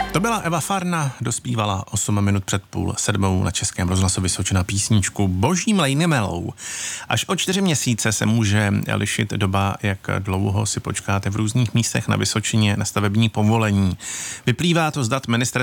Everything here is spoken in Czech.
To byla Eva Farna, dospívala 8 minut před 6:30 na Českém rozhlasu Vysočina písničku Boží mlejny melou. Až o 4 měsíce se může lišit doba, jak dlouho si počkáte v různých místech na Vysočině na stavební povolení. Vyplývá to z dat ministerstva